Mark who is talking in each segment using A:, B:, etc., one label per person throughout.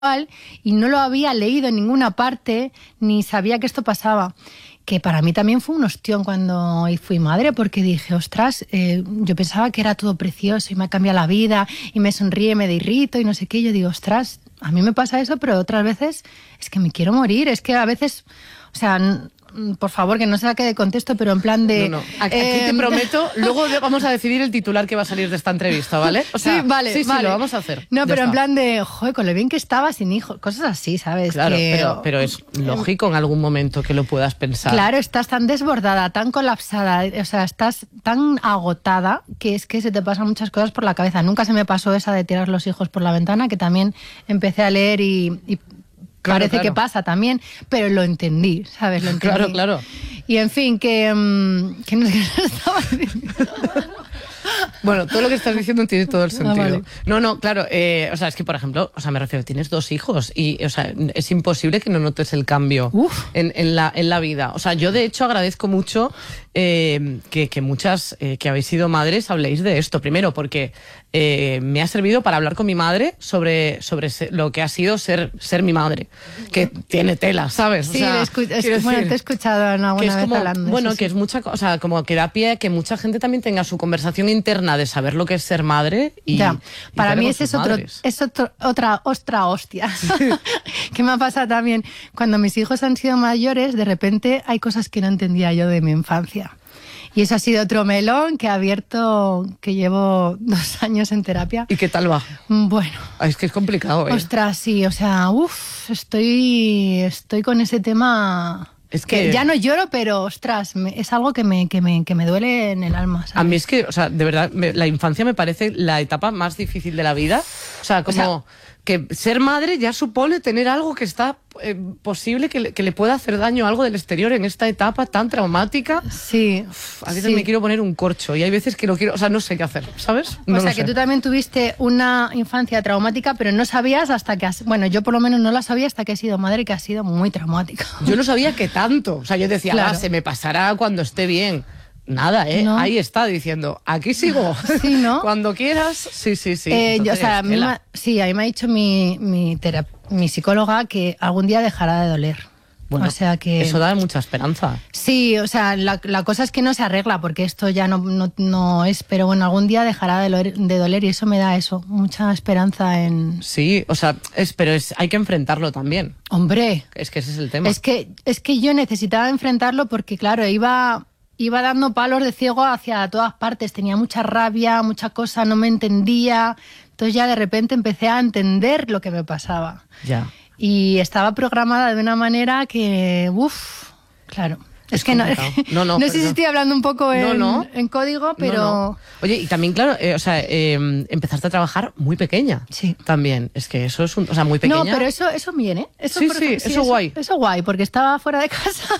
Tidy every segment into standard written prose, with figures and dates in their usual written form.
A: y no lo había leído en ninguna parte ni sabía que esto pasaba. Que para mí también fue un ostión cuando fui madre, porque dije, ostras, yo pensaba que era todo precioso y me ha cambiado la vida y me sonríe, me derrito y no sé qué. Yo digo, ostras, a mí me pasa eso, pero otras veces es que me quiero morir. Es que a veces, o sea, por favor, que no se saque de contexto, pero en plan de...
B: No. Aquí te prometo, luego vamos a decidir el titular que va a salir de esta entrevista, ¿vale? O sea,
A: sí, vale,
B: sí,
A: vale.
B: lo vamos a hacer.
A: No,
B: Ya
A: pero
B: está.
A: en plan de, joder, con lo bien que estaba sin hijos, cosas así, ¿sabes?
B: Claro,
A: que,
B: pero es lógico en algún momento que lo puedas pensar.
A: Claro, estás tan desbordada, tan colapsada, o sea, estás tan agotada que es que se te pasan muchas cosas por la cabeza. Nunca se me pasó esa de tirar los hijos por la ventana, que también empecé a leer y parece que pasa también, pero lo entendí, ¿sabes? Lo entendí.
B: Claro.
A: Y en fin, que no sé qué estaba diciendo.
B: Bueno, todo lo que estás diciendo tiene todo el sentido.
A: Vale.
B: No, claro, o sea, es que, por ejemplo, o sea, me refiero, tienes 2 hijos y, o sea, es imposible que no notes el cambio en la vida. O sea, yo de hecho agradezco mucho que muchas que habéis sido madres habléis de esto. Primero, porque me ha servido para hablar con mi madre sobre lo que ha sido ser mi madre, que tiene tela, ¿sabes?
A: Sí,
B: o sea,
A: bueno, te he escuchado alguna vez hablando de
B: bueno,
A: eso,
B: que
A: sí.
B: es mucha cosa, o sea, como que da pie a que mucha gente también tenga su conversación interna de saber lo que es ser madre y
A: ya. Para mí
B: ese
A: es otra hostia que me ha pasado también. Cuando mis hijos han sido mayores, de repente hay cosas que no entendía yo de mi infancia. Y eso ha sido otro melón que he abierto, que llevo 2 años en terapia.
B: ¿Y qué tal va?
A: Bueno.
B: Es que es complicado, ¿eh?
A: Ostras, sí, o sea, estoy con ese tema.
B: Es que
A: ya no lloro, pero ostras, es algo que me duele en el alma, ¿sabes?
B: A mí es que, o sea, de verdad, la infancia me parece la etapa más difícil de la vida. O sea, como que ser madre ya supone tener algo que está posible que le pueda hacer daño a algo del exterior en esta etapa tan traumática.
A: Sí.
B: A veces me quiero poner un corcho y hay veces que lo quiero, o sea, no sé qué hacer, ¿sabes? No
A: o sea, que tú también tuviste una infancia traumática, pero no sabías hasta que bueno, yo por lo menos no la sabía hasta que he sido madre, que ha sido muy traumática.
B: Yo no sabía que tanto, o sea, yo decía,
A: claro.
B: Se me pasará cuando esté bien. Nada, ¿eh?
A: No.
B: Ahí está diciendo, aquí sigo.
A: Sí, ¿no?
B: Cuando quieras, sí.
A: O sea, a mí me ha dicho mi psicóloga que algún día dejará de doler.
B: Bueno,
A: o sea que
B: eso da mucha esperanza.
A: Sí, o sea, la cosa es que no se arregla porque esto ya no es, pero bueno, algún día dejará de doler y eso me da mucha esperanza en...
B: Sí, o sea, pero hay que enfrentarlo también.
A: Hombre.
B: Es que ese es el tema.
A: Es que yo necesitaba enfrentarlo porque, claro, iba dando palos de ciego hacia todas partes, tenía mucha rabia, mucha cosa, no me entendía, entonces ya de repente empecé a entender lo que me pasaba.
B: Ya.
A: Y estaba programada de una manera que, claro. Es que no sé si estoy hablando un poco en código, pero...
B: No. Oye, y también, claro, empezaste a trabajar muy pequeña.
A: Sí.
B: También, es que eso es muy pequeña.
A: No, pero eso bien, ¿eh?
B: Eso guay.
A: Eso guay, porque estaba fuera de casa.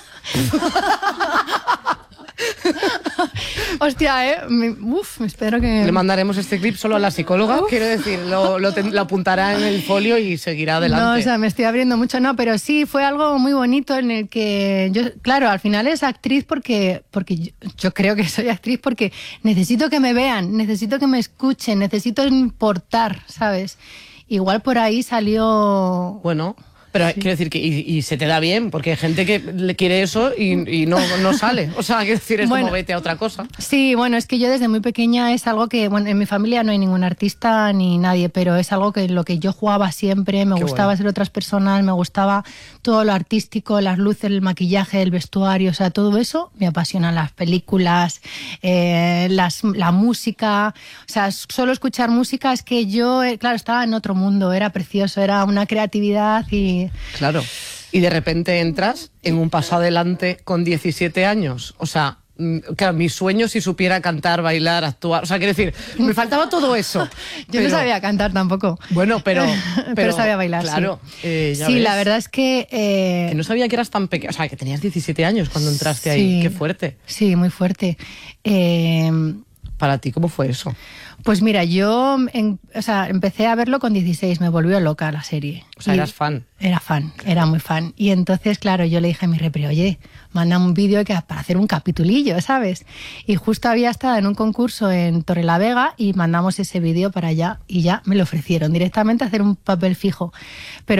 A: Hostia, me espero que...
B: Le mandaremos este clip solo a la psicóloga, quiero decir, lo apuntará en el folio y seguirá adelante.
A: No, o sea, me estoy abriendo mucho, no, pero sí, fue algo muy bonito en el que yo, claro, al final es actriz porque yo creo que soy actriz porque necesito que me vean, necesito que me escuchen, necesito importar, ¿sabes? Igual por ahí salió...
B: Bueno... Pero quiero decir que y se te da bien, porque hay gente que le quiere eso y no sale. O sea, quiero decir, es como vete a otra cosa.
A: Sí, bueno, es que yo desde muy pequeña es algo que, bueno, en mi familia no hay ningún artista ni nadie, pero es algo que lo que yo jugaba siempre, me gustaba ser otras personas, me gustaba todo lo artístico, las luces, el maquillaje, el vestuario, o sea, todo eso me apasiona, las películas, la música, o sea, solo escuchar música es que yo, claro, estaba en otro mundo, era precioso, era una creatividad y...
B: Claro, y de repente entras en un paso adelante con 17 años, o sea, claro, mi sueño si supiera cantar, bailar, actuar, o sea, quiero decir, me faltaba todo eso.
A: Yo no sabía cantar tampoco.
B: Bueno, pero
A: sabía bailar,
B: claro,
A: sí. Sí, la verdad es que...
B: que no sabía que eras tan pequeña, o sea, que tenías 17 años cuando entraste ahí, qué fuerte.
A: Sí, muy fuerte.
B: para ti, ¿cómo fue eso?
A: Pues mira, yo empecé a verlo con 16, me volvió loca la serie.
B: O sea, eras fan.
A: Era muy fan. Y entonces, claro, yo le dije a mi repre, oye, manda un vídeo para hacer un capitulillo, ¿sabes? Y justo había estado en un concurso en Torrelavega y mandamos ese vídeo para allá y ya me lo ofrecieron directamente a hacer un papel fijo. Pero